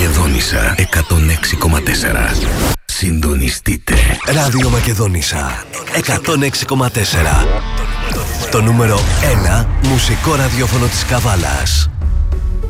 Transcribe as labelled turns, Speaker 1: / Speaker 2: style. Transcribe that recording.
Speaker 1: Μακεδόνισσα 106,4. Συντονιστείτε.
Speaker 2: Ράδιο Μακεδόνισσα 106,4. Το νούμερο 1 μουσικό ραδιόφωνο της Καβάλας.